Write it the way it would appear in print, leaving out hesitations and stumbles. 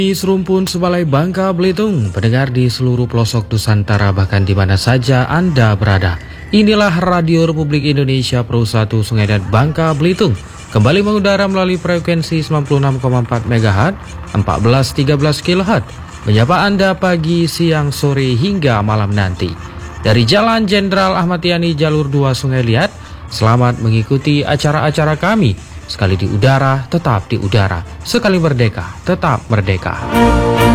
Di serumpun Sebalai Bangka Belitung, pendengar di seluruh pelosok Nusantara bahkan di mana saja Anda berada. Inilah Radio Republik Indonesia Pro 1 Sungai Dan Bangka Belitung. Kembali mengudara melalui frekuensi 96,4 MHz, 1413 kHz. Menyapa Anda pagi, siang, sore hingga malam nanti. Dari Jalan Jenderal Ahmad Yani Jalur 2 Sungai Liat, selamat mengikuti acara-acara kami. Sekali di udara, tetap di udara. Sekali merdeka, tetap merdeka.